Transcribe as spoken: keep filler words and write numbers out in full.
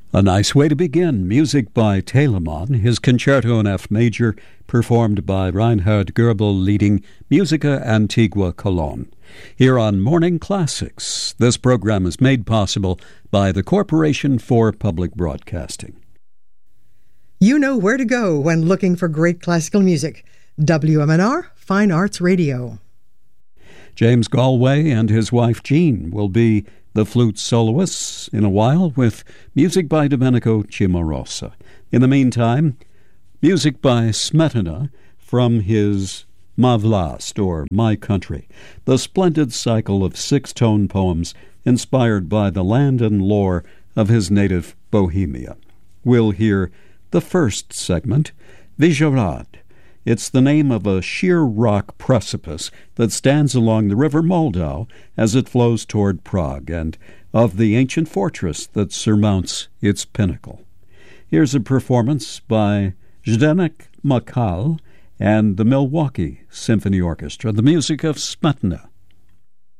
A nice way to begin. Music by Telemann, his concerto in F major, performed by Reinhard Goebel, leading Musica Antigua Cologne. Here on Morning Classics, this program is made possible by the Corporation for Public Broadcasting. You know where to go when looking for great classical music. W M N R Fine Arts Radio. James Galway and his wife Jean will be the flute soloists in a while, with music by Domenico Cimarosa. In the meantime, music by Smetana from his Ma Vlast, or My Country, the splendid cycle of six-tone poems inspired by the land and lore of his native Bohemia. We'll hear the first segment, Vyšehrad. It's the name of a sheer rock precipice that stands along the river Moldau as it flows toward Prague, and of the ancient fortress that surmounts its pinnacle. Here's a performance by Zdeněk Makal and the Milwaukee Symphony Orchestra, the music of Smetana.